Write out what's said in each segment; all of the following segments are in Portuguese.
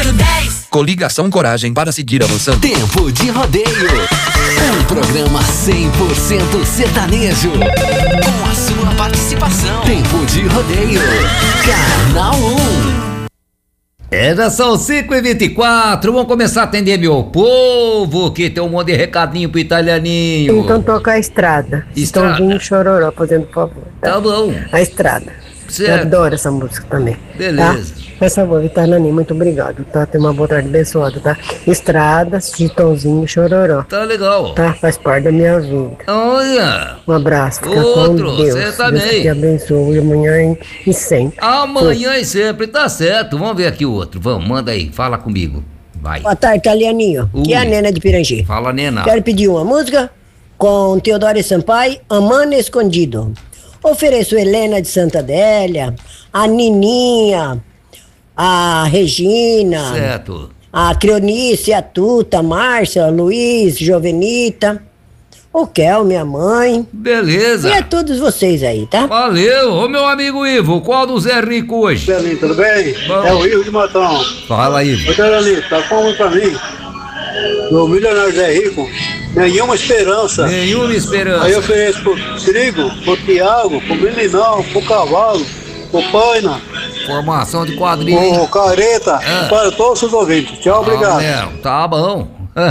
número 10. Coligação Coragem para seguir avançando. Tempo de Rodeio. Um programa 100% sertanejo. Com a sua participação. Tempo de Rodeio. Canal 1. Já são 5h24, vamos começar a atender meu povo, que tem um monte de recadinho pro italianinho. Então toca a estrada. Estãozinho Chororó, fazendo por favor. Tá bom. A estrada. Certo. Eu adoro essa música também. Beleza. Tá? Por favor, italianinho, muito obrigado, tá? Tenha uma boa tarde abençoada, tá? Estradas, Chitãozinho Chororó. Tá legal. Tá? Faz parte da minha vida. Olha. Um abraço, fica Outro, com Deus. você também. Deus te abençoe amanhã e sempre. Amanhã e sempre, tá certo. Vamos ver aqui o outro. Vamos, manda aí, fala comigo. Vai. Boa tarde, italianinho. Que é a Nena de Pirangi. Fala, Nena. Quero pedir uma música com Teodoro Sampaio, Amando Escondido. Ofereço Helena de Santa Adélia, a Nininha, a Regina, Certo. a Creonice, a Tuta, a Márcia, a Luiz, Jovenita, o Kel, minha mãe. Beleza. E a todos vocês aí, tá? Valeu. Ô, meu amigo Ivo, qual do Zé Rico hoje? Belinho, tudo bem? Bom. É o Ivo de Matão. Fala, Ivo. Ô, Belinho, tá falando pra mim, do milionário Zé Rico, nenhuma esperança. Nenhuma esperança. Aí eu ofereço pro Trigo, pro Tiago, pro Meninão, pro Cavalo, pro Paina, Formação de quadrilha. pro Careta, para todos os ouvintes. Tchau, obrigado. Tá bom.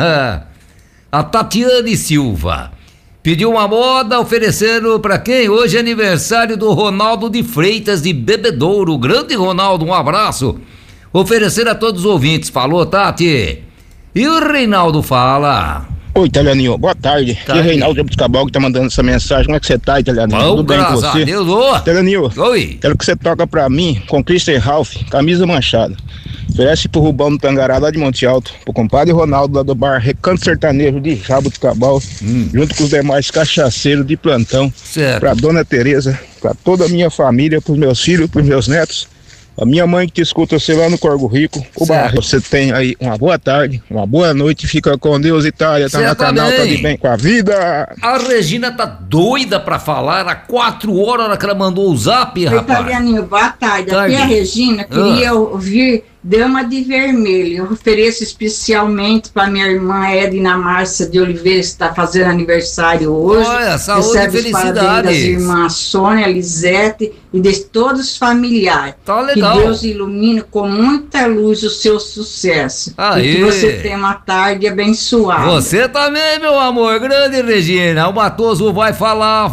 A Tatiane Silva pediu uma moda oferecendo pra quem? Hoje é aniversário do Ronaldo de Freitas de Bebedouro. Grande Ronaldo, um abraço. Oferecer a todos os ouvintes. Falou, Tati? E o Reinaldo fala. Oi, italianinho, boa tarde. Aqui é o Reinaldo de Abuscabal que tá mandando essa mensagem. Como é que você tá, italianinho? Bom, Tudo bem com graças você? a Deus, ô. Italianinho, Oi. quero que você toca pra mim com Christian Ralph, Camisa Manchada. Oferece pro Rubão do Tangará lá de Monte Alto, pro compadre Ronaldo lá do bar Recanto Sertanejo de Jabuticabal, junto com os demais cachaceiros de plantão. Certo. Pra dona Tereza, pra toda a minha família, pros meus filhos, pros meus netos. A minha mãe que te escuta você lá no Corgo Rico. O bar. Você tem aí uma boa tarde, uma boa noite. Fica com Deus, Itália. Tá no canal, tá de bem com a vida. A Regina tá doida pra falar. Há 4 horas que ela mandou o zap, rapaz. Italianinho, boa tarde. Aqui é a Regina. Queria ouvir Dama de Vermelho. Eu ofereço especialmente para minha irmã Edna Márcia de Oliveira, que está fazendo aniversário hoje. Olha, saúde e felicidade. Das irmãs Sônia, Lisete e de todos os familiares. Tá legal. Que Deus ilumine com muita luz o seu sucesso. Aí. E que você tenha uma tarde abençoada. Você também, meu amor. Grande Regina. O Matoso vai falar.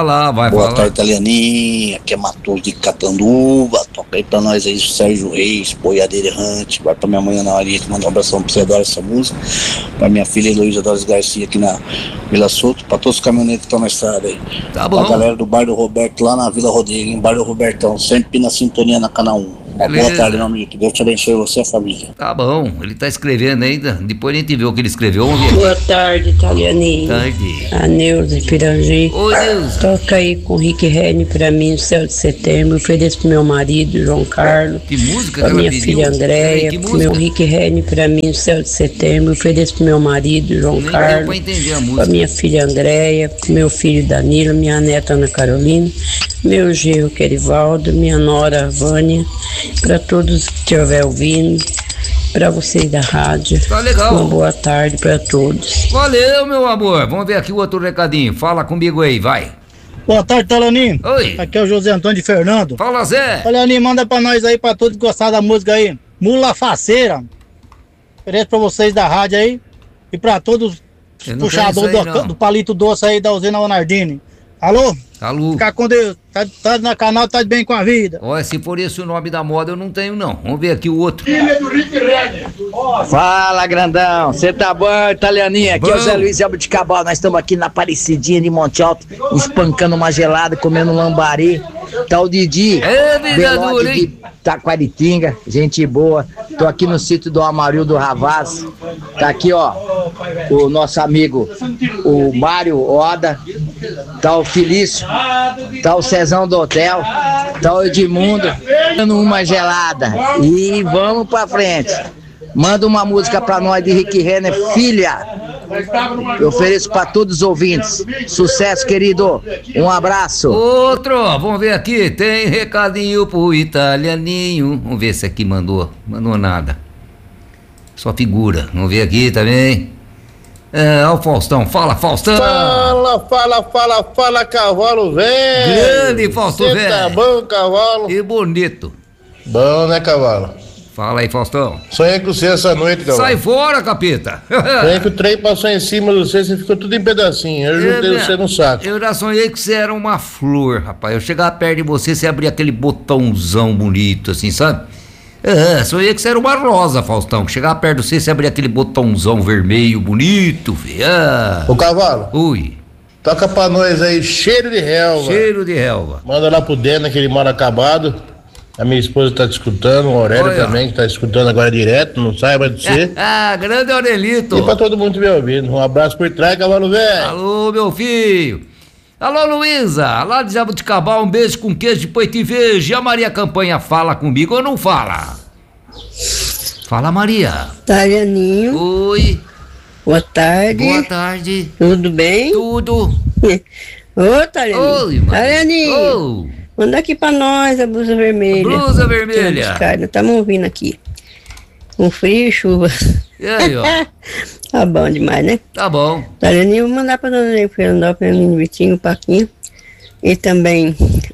Boa tarde, italianinha. Aqui é Matoso de Catanduva. Toca aí pra nós aí, Sérgio Reis, boiadeiro errante. Vai pra minha mãe Ana Maria, que manda um abração pra você, adora essa música. Pra minha filha Heloísa Dores Garcia, aqui na Vila Souto. Pra todos os caminhoneiros que estão na estrada aí. Tá bom. A galera do Bar do Roberto, lá na Vila Rodrigo, em Bar do Robertão. Sempre na sintonia na Canal 1. Uma boa tarde, meu amigo. Que Deus te abençoe você e a família. Tá bom, ele tá escrevendo ainda. Depois a gente vê o que ele escreveu. Vamos ver. Boa tarde, italianinho. Tarde. A Neuza de Pirangi. Oi, Neuza. Toca aí com Rick Rennie pra mim no céu de setembro. Ofereço pro meu marido, João Carlos. Que música pra que minha ela filha pediu? Andréia. Que Pro música? meu Rick Rennie pra mim no céu de setembro. Ofereço pro meu marido, João Nem deu Carlos. pra entender a música. Pra minha filha Andréia, pro meu filho Danilo, minha neta Ana Carolina, meu genro Querivaldo, minha nora Vânia, pra todos que estiver ouvindo, pra vocês da rádio. Tá legal. Uma boa tarde pra todos. Valeu, meu amor. Vamos ver aqui o outro recadinho. Fala comigo aí, vai. Boa tarde, Talaninho. Oi. Aqui é o José Antônio de Fernando. Fala, Zé. Talaninho, manda pra nós aí, pra todos gostar da música aí. Mula Faceira. Ofereço pra vocês da rádio aí. E pra todos os puxadores do palito doce aí da usina Leonardini. Alô? Alô. Ficar com Deus. Tá na canal, tá de bem com a vida. Olha, se for esse o nome da moda, eu não tenho, não. Vamos ver aqui o outro. Fala, grandão. Você tá bom, italianinha? Aqui é o Zé Luiz Jabuticabal. Nós estamos aqui na Aparecidinha de Monte Alto, espancando uma gelada, comendo lambari. Tá o Didi, Belode de Taquaritinga, gente boa. Tô aqui no sítio do Amarildo Ravaz. Tá aqui, ó, o nosso amigo, o Mário Oda. Tá o Felício. Tá o Cezão do Hotel. Tá o Edmundo. Dando uma gelada. E vamos pra frente. Manda uma música pra nós de Rick Renner, filha. Eu ofereço pra todos os ouvintes. Sucesso, querido. Um abraço. Outro, vamos ver aqui. Tem recadinho pro italianinho. Vamos ver se aqui mandou. Mandou nada. Sua figura. Vamos ver aqui também. Ó o Faustão. Fala, Faustão. Fala, cavalo velho. Grande Fausto velho. Tá bom, cavalo? E bonito. Bom, né, cavalo? Fala aí, Faustão. Sonhei com você essa noite, cavalo. Sai fora, capeta. Sonhei que o trem passou em cima de você ficou tudo em pedacinho. Eu juntei você no saco. Eu já sonhei que você era uma flor, rapaz. Eu chegava perto de você abria aquele botãozão bonito, assim, sabe? Sonhei que você era uma rosa, Faustão. Que chegava perto de você abria aquele botãozão vermelho, bonito, filho. Ô, cavalo. Ui. Toca pra nós aí, Cheiro de Relva. Cheiro de Relva. Manda lá pro Dena, aquele mal acabado. A minha esposa tá te escutando, o Aurélio também, que tá escutando agora direto, não saiba de ser. Grande Aurelito. E pra todo mundo que me ouvindo. Um abraço por trás, cavalo velho. Alô, meu filho. Alô, Luísa, lá de Jabuticabal, um beijo com queijo, depois te vejo. E a Maria Campanha fala comigo ou não fala? Fala, Maria. Tarianinho. Oi. Boa tarde. Boa tarde. Tudo bem? Tudo. Ô, Tarianinho. Oi, Tarianinho. Manda aqui pra nós a blusa vermelha. Blusa vermelha. Estamos ouvindo aqui. Com frio e chuva. E aí, ó. Tá bom demais, né? Tá bom. Tarianinho, vou mandar pra dona Ney Fernandópolis, menino Vitinho, Paquinho. E também.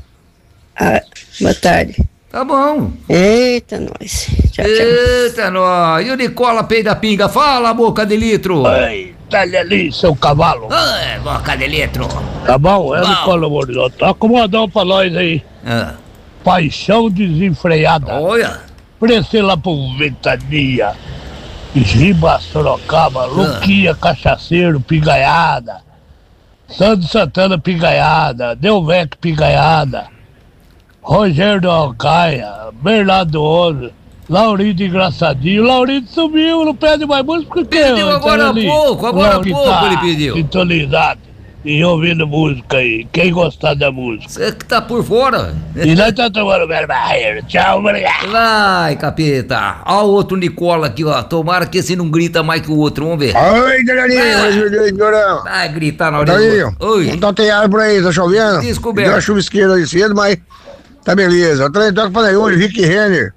Boa tarde. Tá bom. Eita, nós. Tchau, tchau. Eita, nós. E o Nicola Peida Pinga, fala, boca de litro. Oi, tá ali, seu cavalo. Oi, boca de litro. Tá bom? É o Nicola Mordão. Tá acomodão pra nós aí. Paixão desenfreada. Olha. Preço lá pro Ventania. Giba, Sorocaba, Luquinha, Cachaceiro, Pingaiada. Sandro Santana, Pingaiada. Delvec, Pingaiada. Rogério do Alcaia, Bernardo Ouro, Laurindo Engraçadinho. Laurindo sumiu, não pede mais música porque pediu agora há pouco ele pediu. Sintonizado e ouvindo música aí, quem gostar da música. Você que tá por fora. E nós tá tomando barreiro. Tchau, obrigado. Vai, capeta. Ó o outro Nicola aqui, ó. Tomara que esse não grita mais que o outro, vamos ver. Oi, Danilinho. Vai gritar na hora. Oi. Então tem água por aí, tá chovendo? Descoberto. Deu uma chuvisqueira ali cedo, mas tá beleza. Eu toca pra aí hoje, Rick Renner.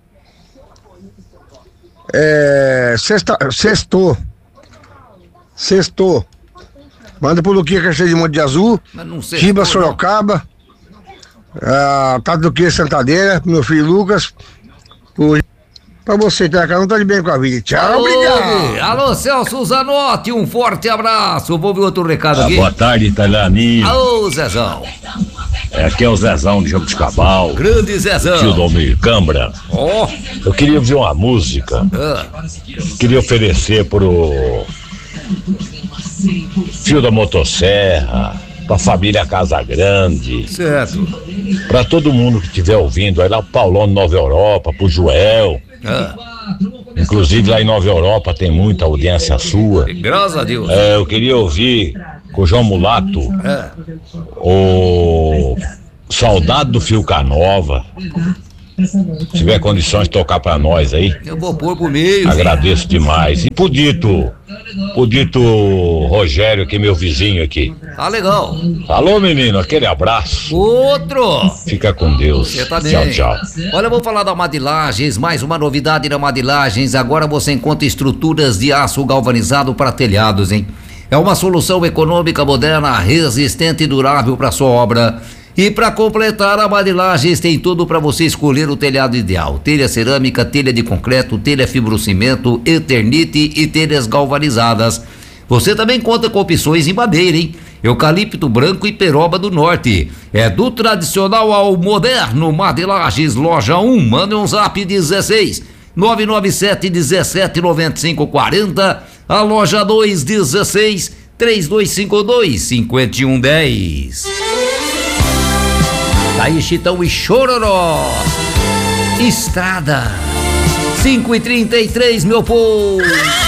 Sextou. Manda pro Luquinha Cacheiro de Monte de Azul. Giba, Sorocaba. Tato do que Santadeira, meu filho Lucas. Pra você, tá? Não tá de bem com a vida. Tchau, obrigado. Alô, Celso Zanotti, um forte abraço. Vou ver outro recado aqui. Boa tarde, Italianinho. Alô, Zezão. Aqui é o Zezão de Jabuticabal. Grande Zezão. Tio Domir Câmara. Eu queria ouvir uma música. Queria oferecer pro Fio da Motosserra, pra família Casa Grande. Certo. Pra todo mundo que estiver ouvindo, aí lá o Paulão de Nova Europa, pro Joel. Inclusive lá em Nova Europa tem muita audiência sua. Graças a Deus. Eu queria ouvir com o João Mulato o Saudade do Fio Canova. Se tiver condições de tocar pra nós aí, eu vou pôr pro meio. Agradeço demais. E pro dito Rogério, que é meu vizinho aqui. Tá legal. Alô, menino, aquele abraço. Outro. Fica com Deus. Você tá bem. Tchau, tchau. Olha, eu vou falar da Madilagens, mais uma novidade da Madilagens. Agora você encontra estruturas de aço galvanizado para telhados, hein? É uma solução econômica, moderna, resistente e durável para sua obra. E para completar, a Madilagens tem tudo para você escolher o telhado ideal: telha cerâmica, telha de concreto, telha fibrocimento, eternite e telhas galvanizadas. Você também conta com opções em madeira, hein? Eucalipto branco e peroba do norte. É do tradicional ao moderno. Madilagens, loja 1, manda um zap 16 997 17 95 40. A loja 2 16 3252 5110. Daí Chitão e Chororó. Estrada 5:33, meu povo.